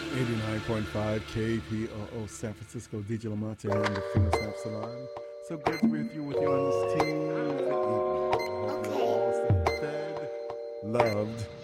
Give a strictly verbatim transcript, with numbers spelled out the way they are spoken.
eighty-nine point five K P O O San Francisco, D J Lamonte and the Finger Snap Salon. So good to be with you, with you on this Tuesday evening. I hope you're all staying fed, loved,